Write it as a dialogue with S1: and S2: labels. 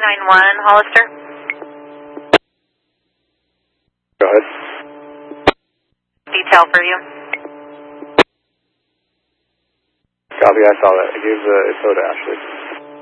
S1: 391 Hollister.
S2: Go ahead.
S1: Detail for you.
S2: Copy, I saw that. I gave the info to Ashley.